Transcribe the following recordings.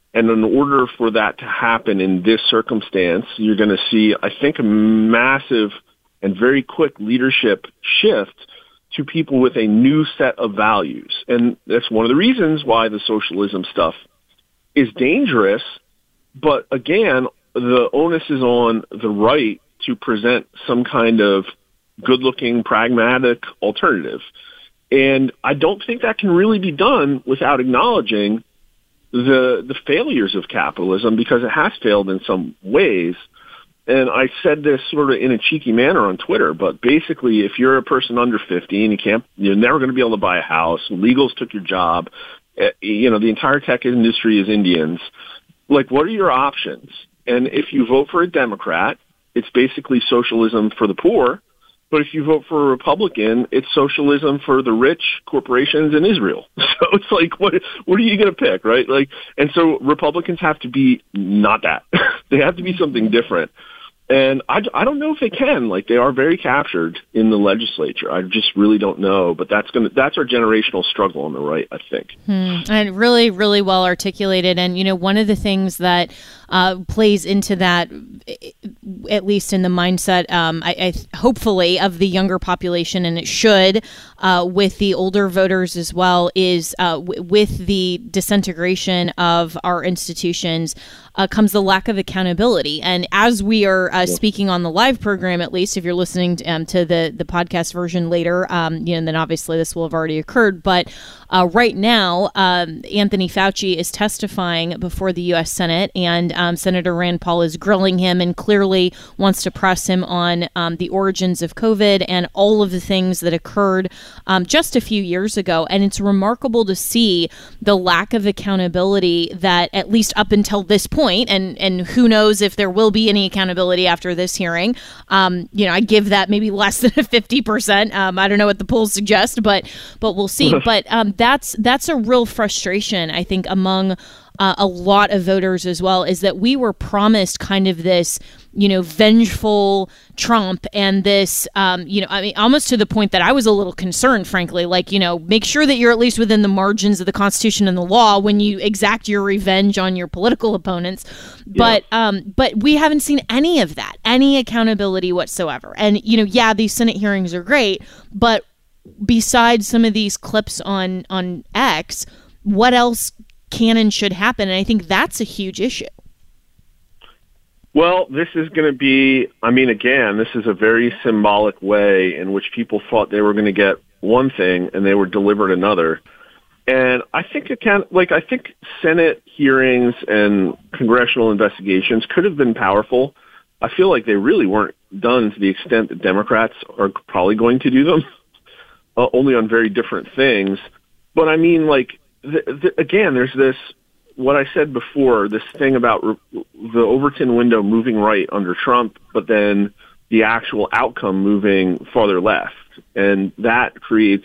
And in order for that to happen in this circumstance, you're going to see, I think, a massive and very quick leadership shift to people with a new set of values. And that's one of the reasons why the socialism stuff is dangerous. But again, the onus is on the right to present some kind of good-looking, pragmatic alternative. And I don't think that can really be done without acknowledging the failures of capitalism, because it has failed in some ways. And I said this sort of in a cheeky manner on Twitter, but basically, if you're a person under 50 and you're never going to be able to buy a house, illegals took your job, the entire tech industry is Indians, like, what are your options? And if you vote for a Democrat, it's basically socialism for the poor. But if you vote for a Republican, it's socialism for the rich, corporations, and Israel. So it's like, what are you going to pick, right? Like, and so Republicans have to be not that. They have to be something different. And I don't know if they can. Like, they are very captured in the legislature. I just really don't know. But that's our generational struggle on the right, I think. And really, really well articulated. And, one of the things that plays into that, at least in the mindset, I hopefully, of the younger population, and it should, with the older voters as well, is with the disintegration of our institutions, comes the lack of accountability. And as we are speaking on the live program, at least if you're listening to the podcast version later, then obviously this will have already occurred. But right now, Anthony Fauci is testifying before the U.S. Senate, and Senator Rand Paul is grilling him and clearly wants to press him on the origins of COVID and all of the things that occurred just a few years ago. And it's remarkable to see the lack of accountability that, at least up until this point, and who knows if there will be any accountability after this hearing. I give that maybe less than a 50%. I don't know what the polls suggest, but we'll see. But that's a real frustration, I think, among a lot of voters as well, is that we were promised kind of this, vengeful Trump and this, almost to the point that I was a little concerned, frankly, like, make sure that you're at least within the margins of the Constitution and the law when you exact your revenge on your political opponents. But we haven't seen any of that, any accountability whatsoever. And, these Senate hearings are great, but besides some of these clips on X, what else can and should happen? And I think that's a huge issue. Well, this is going to be, again, this is a very symbolic way in which people thought they were going to get one thing and they were delivered another. And I think I think Senate hearings and congressional investigations could have been powerful. I feel like they really weren't done to the extent that Democrats are probably going to do them, only on very different things. But again, there's this, what I said before, this thing about the Overton window moving right under Trump, but then the actual outcome moving farther left. And that creates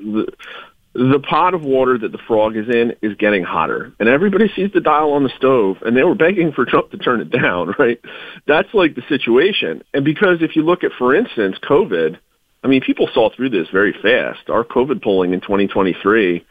the pot of water that the frog is in is getting hotter. And everybody sees the dial on the stove, and they were begging for Trump to turn it down, right? That's like the situation. And because if you look at, for instance, COVID, people saw through this very fast. Our COVID polling in 2023,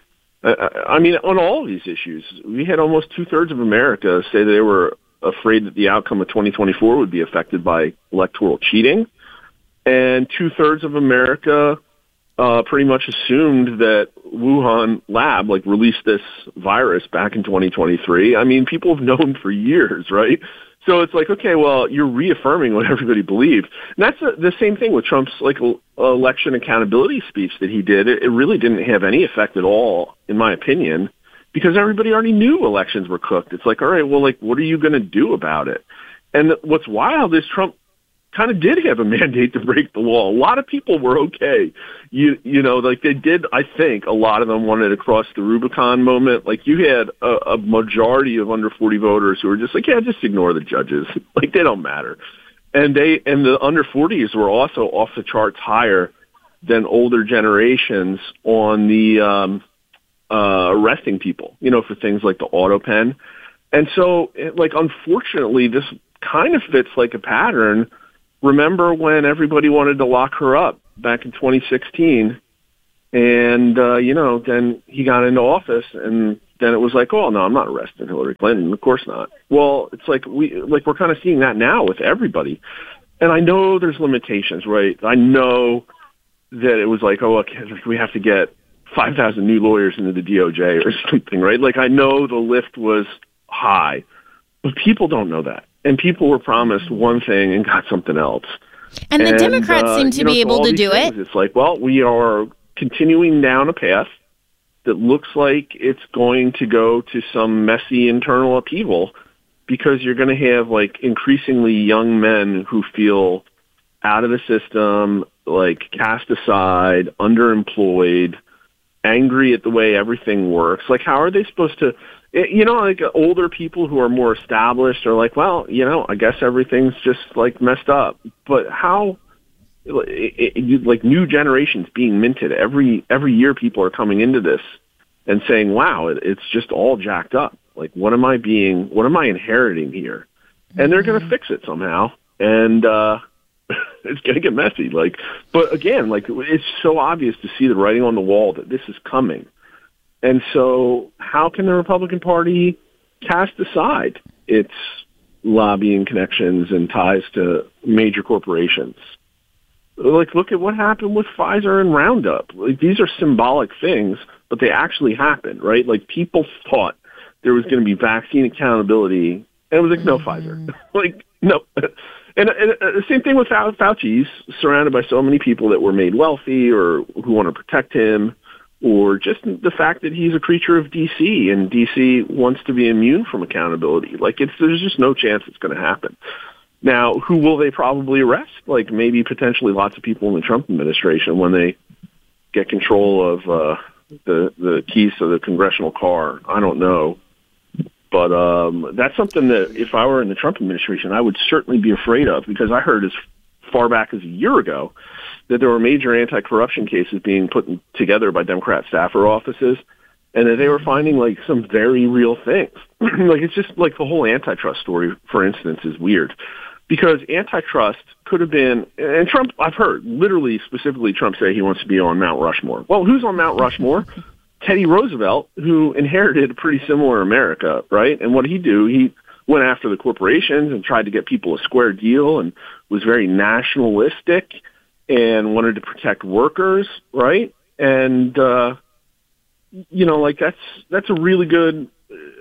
on all of these issues, we had almost 2/3 of America say they were afraid that the outcome of 2024 would be affected by electoral cheating. And 2/3 of America pretty much assumed that Wuhan lab released this virus back in 2023. People have known for years, right? So it's like, okay, well, you're reaffirming what everybody believed. And that's the same thing with Trump's election accountability speech that he did. It really didn't have any effect at all, in my opinion, because everybody already knew elections were cooked. It's like, all right, well, what are you going to do about it? And what's wild is Trump kind of did have a mandate to break the law. A lot of people were okay. They did, I think, a lot of them wanted to cross the Rubicon moment. You had a majority of under 40 voters who were just like, yeah, just ignore the judges. They don't matter. And the under 40s were also off the charts higher than older generations on the arresting people, for things like the auto pen. And so, unfortunately, this kind of fits like a pattern. Remember when everybody wanted to lock her up back in 2016, and then he got into office, and then it was like, oh, no, I'm not arresting Hillary Clinton. Of course not. Well, it's like we're kind of seeing that now with everybody. And I know there's limitations, right? I know that it was like, oh, okay, we have to get 5,000 new lawyers into the DOJ or something, right? Like, I know the lift was high, but people don't know that. And people were promised one thing and got something else. And the Democrats seem to be able to do it. It's like, well, we are continuing down a path that looks like it's going to go to some messy internal upheaval, because you're going to have like increasingly young men who feel out of the system, like cast aside, underemployed, angry at the way everything works. Like, how are they supposed to, like older people who are more established are like, well, I guess everything's just like messed up. But how, like new generations being minted every year, people are coming into this and saying, wow, it's just all jacked up. Like, what am I inheriting here? And they're going to fix it somehow. And, it's going to get messy. Like, but again, like, it's so obvious to see the writing on the wall that this is coming. And so how can the Republican Party cast aside its lobbying connections and ties to major corporations? Like, look at what happened with Pfizer and Roundup. Like, these are symbolic things, but they actually happened, right? Like, people thought there was going to be vaccine accountability, and it was like, no, Pfizer. Like, no. And the same thing with Fauci. He's surrounded by so many people that were made wealthy or who want to protect him, or just the fact that he's a creature of D.C. and D.C. wants to be immune from accountability. Like, there's just no chance it's going to happen. Now, who will they probably arrest? Like, maybe potentially lots of people in the Trump administration when they get control of the keys to the congressional car. I don't know. But that's something that if I were in the Trump administration, I would certainly be afraid of, because I heard as far back as a year ago that there were major anti-corruption cases being put together by Democrat staffer offices, and that they were finding like some very real things. Like, it's just like the whole antitrust story, for instance, is weird, because antitrust could have been, and Trump, I've heard literally specifically Trump say he wants to be on Mount Rushmore. Well, who's on Mount Rushmore? Teddy Roosevelt, who inherited a pretty similar America, right? And what did he do? He went after the corporations and tried to get people a square deal and was very nationalistic and wanted to protect workers, right? And, like that's a really good,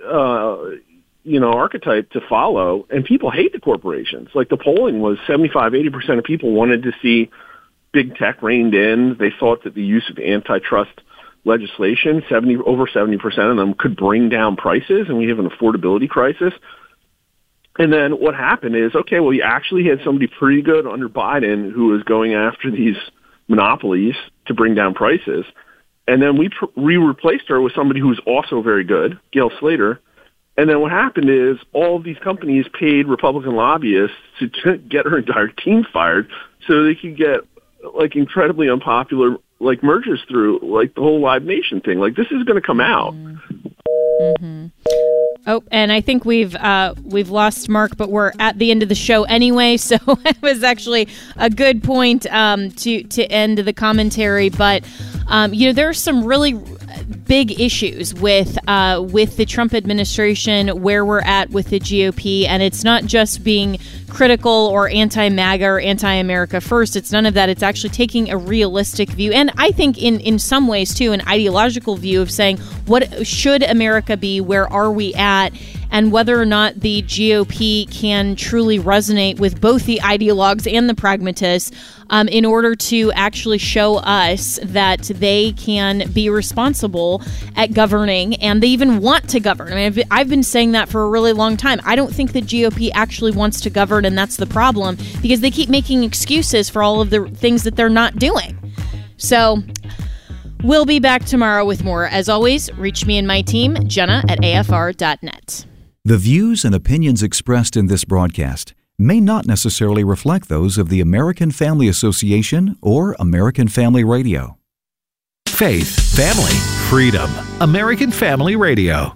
archetype to follow. And people hate the corporations. Like, the polling was 75-80% of people wanted to see big tech reined in. They thought that the use of antitrust legislation, over 70% of them, could bring down prices, and we have an affordability crisis. And then what happened is, okay, well, you actually had somebody pretty good under Biden who was going after these monopolies to bring down prices. And then we replaced her with somebody who was also very good, Gail Slater. And then what happened is all of these companies paid Republican lobbyists to get her entire team fired so they could get like incredibly unpopular like mergers through, like the whole Live Nation thing. Like, this is going to come out. Mm-hmm. Oh, and I think we've lost Mark, but we're at the end of the show anyway, so it was actually a good point to end the commentary. But there are some really big issues with the Trump administration, where we're at with the GOP, and it's not just being critical or anti-MAGA or anti-America first. It's none of that. It's actually taking a realistic view, and I think in some ways too, an ideological view of saying, what should America be? Where are we at? And whether or not the GOP can truly resonate with both the ideologues and the pragmatists in order to actually show us that they can be responsible at governing, and they even want to govern. I mean, I've been saying that for a really long time. I don't think the GOP actually wants to govern, and that's the problem, because they keep making excuses for all of the things that they're not doing. So we'll be back tomorrow with more. As always, reach me and my team, Jenna@afr.net. The views and opinions expressed in this broadcast may not necessarily reflect those of the American Family Association or American Family Radio. Faith, family, freedom. American Family Radio.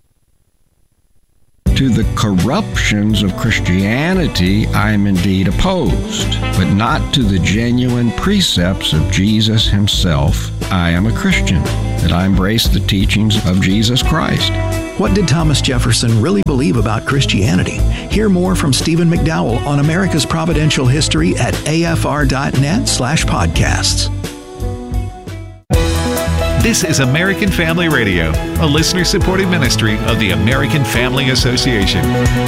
To the corruptions of Christianity, I am indeed opposed, but not to the genuine precepts of Jesus himself. I am a Christian, that I embrace the teachings of Jesus Christ. What did Thomas Jefferson really believe about Christianity? Hear more from Stephen McDowell on America's Providential History at afr.net/podcasts. This is American Family Radio, a listener-supported ministry of the American Family Association.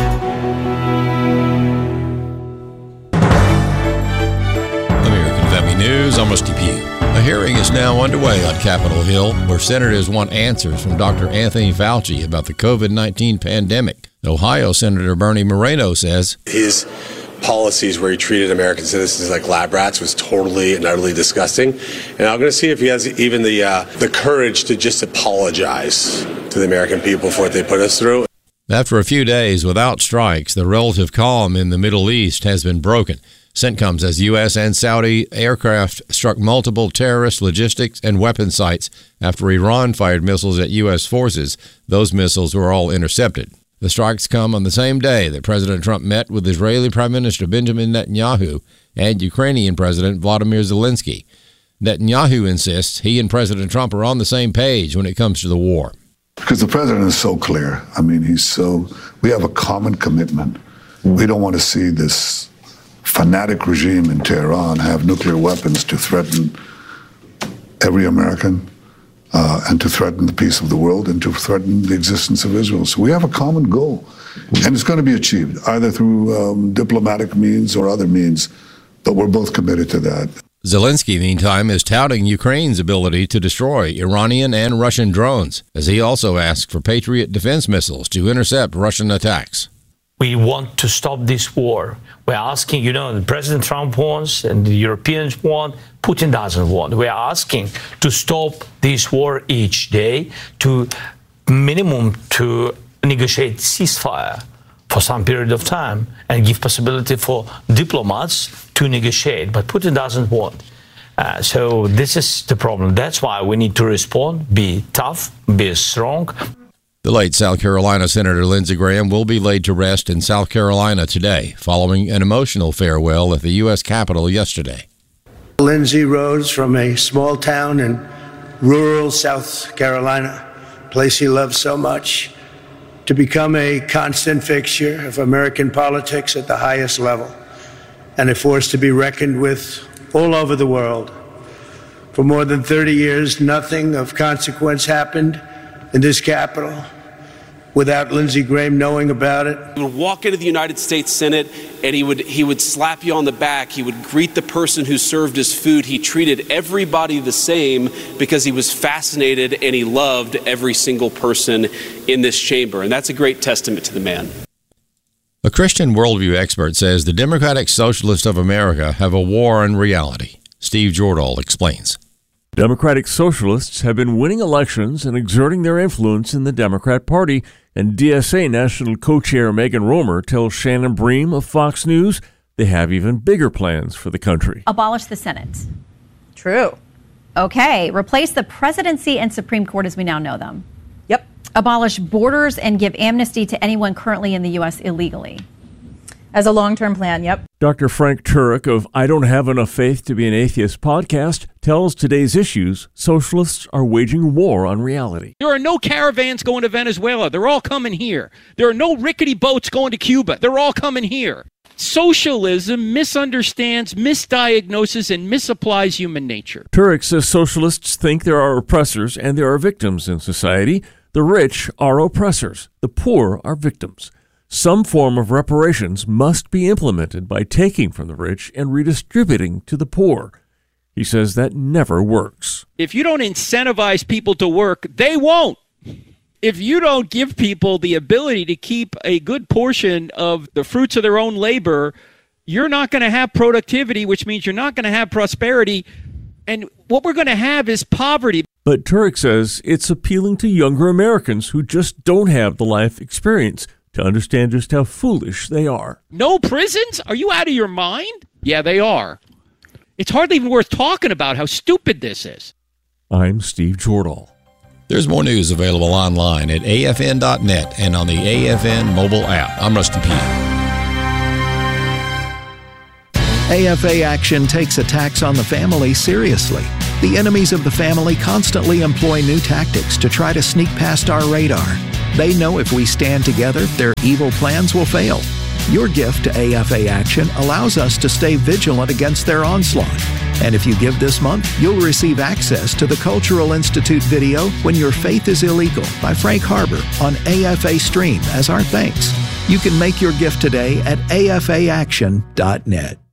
American Family News, I'm Rusty Pugh. A hearing is now underway on Capitol Hill where senators want answers from Dr. Anthony Fauci about the COVID-19 pandemic. Ohio Senator Bernie Moreno says his policies where he treated American citizens like lab rats was totally and utterly disgusting. And I'm going to see if he has even the courage to just apologize to the American people for what they put us through. After a few days without strikes, the relative calm in the Middle East has been broken. CENTCOM says U.S. and Saudi aircraft struck multiple terrorist logistics and weapon sites after Iran fired missiles at U.S. forces. Those missiles were all intercepted. The strikes come on the same day that President Trump met with Israeli Prime Minister Benjamin Netanyahu and Ukrainian President Vladimir Zelensky. Netanyahu insists he and President Trump are on the same page when it comes to the war. Because the president is so clear. I mean, we have a common commitment. We don't want to see this fanatic regime in Tehran have nuclear weapons to threaten every American. And to threaten the peace of the world and to threaten the existence of Israel. So we have a common goal, and it's going to be achieved either through diplomatic means or other means, but we're both committed to that. Zelensky, meantime, is touting Ukraine's ability to destroy Iranian and Russian drones, as he also asks for Patriot defense missiles to intercept Russian attacks. We want to stop this war. We're asking, President Trump wants and the Europeans want, Putin doesn't want. We're asking to stop this war each day, to minimum to negotiate ceasefire for some period of time and give possibility for diplomats to negotiate. But Putin doesn't want. So this is the problem. That's why we need to respond, be tough, be strong. The late South Carolina Senator Lindsey Graham will be laid to rest in South Carolina today, following an emotional farewell at the U.S. Capitol yesterday. Lindsey rose from a small town in rural South Carolina, a place he loved so much, to become a constant fixture of American politics at the highest level, and a force to be reckoned with all over the world. For more than 30 years, nothing of consequence happened in this Capitol without Lindsey Graham knowing about it. He would walk into the United States Senate and he would slap you on the back. He would greet the person who served his food. He treated everybody the same because he was fascinated and he loved every single person in this chamber. And that's a great testament to the man. A Christian worldview expert says the Democratic Socialists of America have a war on reality. Steve Jordahl explains. Democratic Socialists have been winning elections and exerting their influence in the Democrat Party, and DSA National Co-Chair Megan Romer tells Shannon Bream of Fox News they have even bigger plans for the country. Abolish the Senate. True. Okay. Replace the presidency and Supreme Court as we now know them. Yep. Abolish borders and give amnesty to anyone currently in the U.S. illegally. As a long-term plan, yep. Dr. Frank Turek of I Don't Have Enough Faith to Be an Atheist podcast tells Today's Issues socialists are waging war on reality. There are no caravans going to Venezuela. They're all coming here. There are no rickety boats going to Cuba. They're all coming here. Socialism misunderstands, misdiagnoses, and misapplies human nature. Turek says socialists think there are oppressors and there are victims in society. The rich are oppressors. The poor are victims. Some form of reparations must be implemented by taking from the rich and redistributing to the poor. He says that never works. If you don't incentivize people to work, they won't. If you don't give people the ability to keep a good portion of the fruits of their own labor, you're not going to have productivity, which means you're not going to have prosperity. And what we're going to have is poverty. But Turek says it's appealing to younger Americans who just don't have the life experience to understand just how foolish they are. No prisons? Are you out of your mind? Yeah, they are. It's hardly even worth talking about how stupid this is. I'm Steve Jordahl. There's more news available online at afn.net and on the AFN mobile app. I'm Rusty Pugh. AFA Action takes attacks on the family seriously. The enemies of the family constantly employ new tactics to try to sneak past our radar. They know if we stand together, their evil plans will fail. Your gift to AFA Action allows us to stay vigilant against their onslaught. And if you give this month, you'll receive access to the Cultural Institute video When Your Faith is Illegal by Frank Harbor on AFA Stream as our thanks. You can make your gift today at afaaction.net.